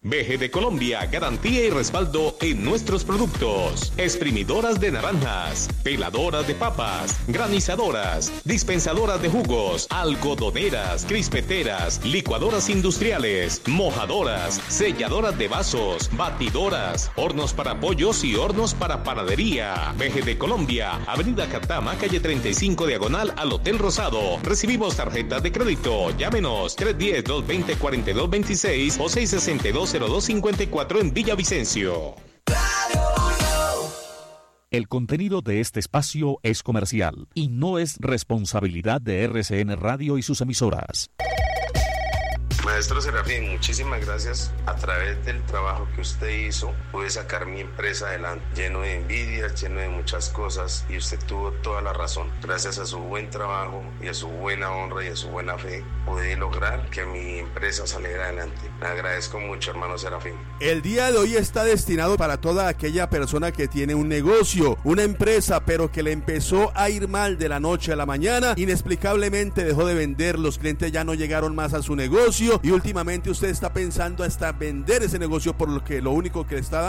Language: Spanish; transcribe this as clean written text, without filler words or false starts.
VG de Colombia, garantía y respaldo en nuestros productos. Exprimidoras de naranjas, peladoras de papas, granizadoras, dispensadoras de jugos, algodoneras, crispeteras, licuadoras industriales, mojadoras, selladoras de vasos, batidoras, hornos para pollos y hornos para panadería. VG de Colombia, Avenida Catama, calle 35 diagonal al Hotel Rosado. Recibimos tarjetas de crédito. Llámenos 310-220-4226 o 662-0254 en Villavicencio. El contenido de este espacio es comercial y no es responsabilidad de RCN Radio y sus emisoras. Maestro Serafín, muchísimas gracias. A través del trabajo que usted hizo, pude sacar mi empresa adelante, lleno de envidia, lleno de muchas cosas, y usted tuvo toda la razón. Gracias a su buen trabajo y a su buena honra y a su buena fe, pude lograr que mi empresa saliera adelante. Le agradezco mucho, hermano Serafín. El día de hoy está destinado para toda aquella persona que tiene un negocio, una empresa, pero que le empezó a ir mal de la noche a la mañana. Inexplicablemente dejó de vender, los clientes ya no llegaron más a su negocio y últimamente usted está pensando hasta vender ese negocio, por lo que lo único que le está